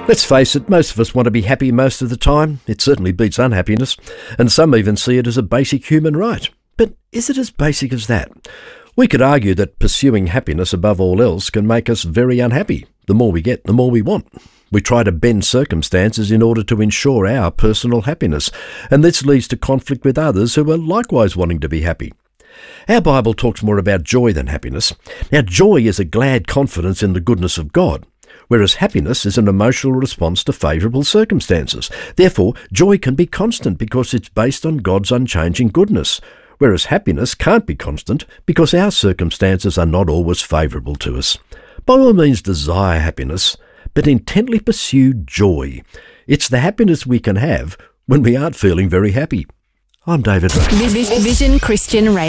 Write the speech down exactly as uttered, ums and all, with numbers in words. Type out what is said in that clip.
Let's face it, most of us want to be happy most of the time. It certainly beats unhappiness, and some even see it as a basic human right. But is it as basic as that? We could argue that pursuing happiness above all else can make us very unhappy. The more we get, the more we want. We try to bend circumstances in order to ensure our personal happiness, and this leads to conflict with others who are likewise wanting to be happy. Our Bible talks more about joy than happiness. Now, joy is a glad confidence in the goodness of God, whereas happiness is an emotional response to favourable circumstances. Therefore, joy can be constant because it's based on God's unchanging goodness, whereas happiness can't be constant because our circumstances are not always favourable to us. By all means, desire happiness, but intently pursue joy. It's the happiness we can have when we aren't feeling very happy. I'm David Ray. Vision Christian Radio.